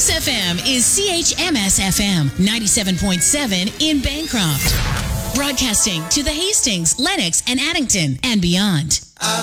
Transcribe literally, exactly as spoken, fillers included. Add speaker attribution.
Speaker 1: This F M is C H M S F M ninety-seven point seven in Bancroft. Broadcasting to the Hastings, Lenox, and Addington and beyond.